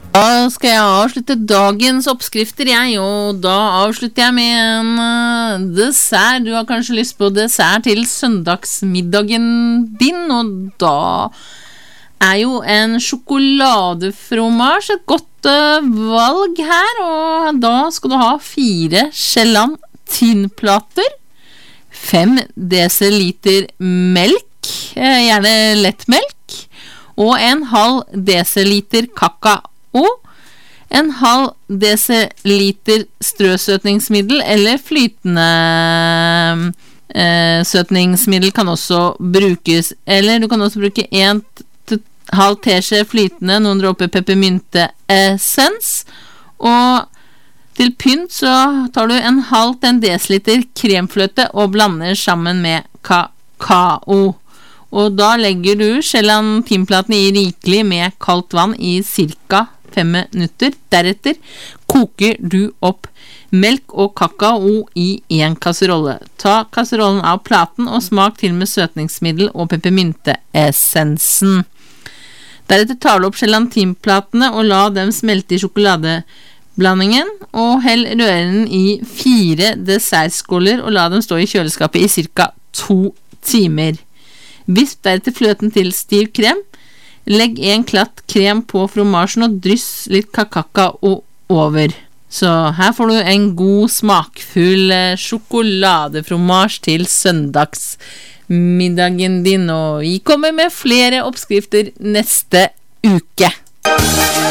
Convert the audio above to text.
Da skal jeg avslutte dagens oppskrifter, og da avslutter jeg med en dessert. Du har kanskje lyst på dessert til søndagsmiddagen din, og da jo en sjokoladefromasj et godt valg her, og da skal du ha 4 gelatinplater, 5 deciliter melk, gjerne lettmelk, og en halv deciliter kakao, en halv deciliter strøsøtningsmiddel eller flytende søtningsmiddel kan også brukes, eller du kan også bruke en halv teskje flytende, noen dråper peppermynteessens, og til pynt så tar du en halv deciliter kremfløte og blander sammen med kakao. Og da legger du gelatinplatene i rikelig med kaldt vann i cirka 5 minutter. Deretter koker du opp melk og kakao i en kasserolle. Ta kasserollen av platen og smak til med søtningsmiddel og peppermynteessensen. Deretter tar du opp gelatinplatene og la dem smelte i sjokoladeblandingen, og hell røren i 4 dessertskåler og la dem stå i kjøleskapet i cirka 2 timer. Visp deretter fløten til stiv krem. Legg en klatt krem på fromasjen og dryss litt kakao over. Så her får du en god smakfull sjokoladefromasj til søndagsmiddagen din, og vi kommer med flere oppskrifter neste uke.